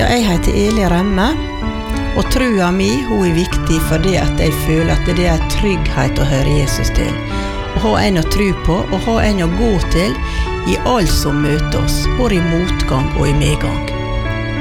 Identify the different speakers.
Speaker 1: Ja, jeg heter Eli Remme, og trua mi, hun viktig fordi at jeg føler at det trygghet å høre Jesus til. Å ha en å tro på, og ha en å gå til i alt som møter oss, både i motgang og i medgang.